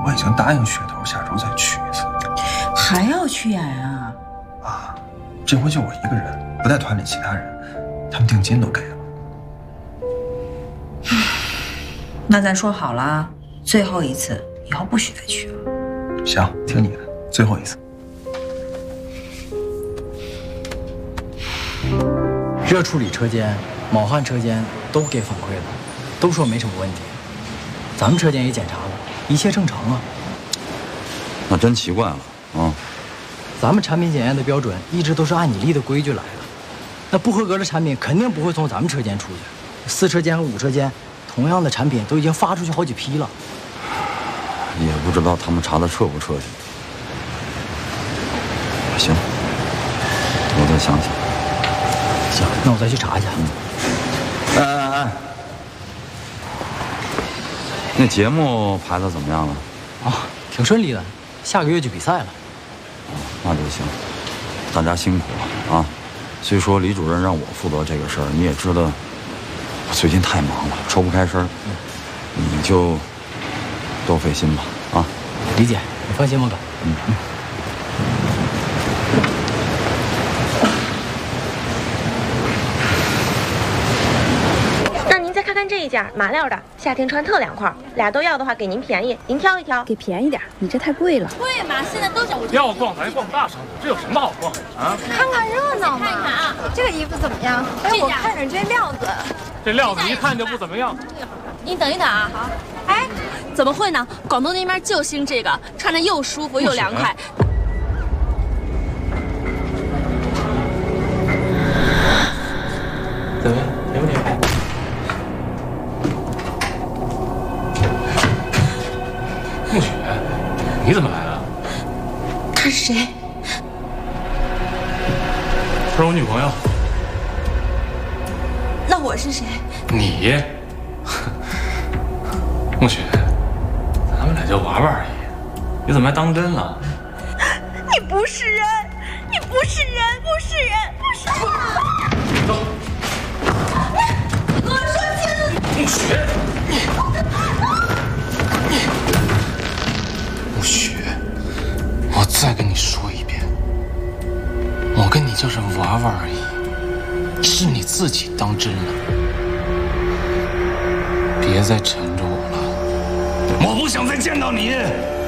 我已经答应噱头下周再去一次。 还要去演啊？ 啊，这回就我一个人，不带团里其他人，他们定金都给了。 那咱说好了，最后一次，以后不许再去了。 行，听你的，最后一次。 热处理车间、卯焊车间都给反馈了，都说没什么问题。咱们车间也检查了，一切正常啊。 那真奇怪了啊！ 咱们产品检验的标准一直都是按你立的规矩来的，那不合格的产品肯定不会从咱们车间出去。4车间和5车间，同样的产品都已经发出去好几批了。 也不知道他们查的彻不彻底。行，我再想想。 行，那我再去查一下。 哎，那节目排的怎么样了？ 啊，挺顺利的，下个月就比赛了。 那就行，大家辛苦了啊！虽说李主任让我负责这个事儿，你也知道，我最近太忙了，抽不开身儿。你就多费心吧啊！ 理解，你放心吧，哥。 那您再看看这一件麻料的，夏天穿特凉快，2都要的话给您便宜，您挑一挑。 给便宜点，你这太贵了。 贵嘛，现在都讲要逛咱逛大商场，这有什么好逛的啊？ 看看热闹嘛。看一看啊，这个衣服怎么样？哎，我看着这料子， 这料子一看就不怎么样。 您等一等啊。好。哎，怎么会呢？广东那边就兴这个，穿着又舒服又凉快。 怎么样？牛不牛？ 暮雪，你怎么来了？ 他是谁？ 她是我女朋友。 那我是谁？ 你，暮雪，咱们俩就玩玩而已，你怎么还当真了？ 你不是人，你不是人，不是人，不是人！ 走。 你跟我说清楚！ 暮雪，暮雪，我再跟你说一遍，我跟你就是玩玩而已，是你自己当真了。别再缠着我了，我不想再见到你。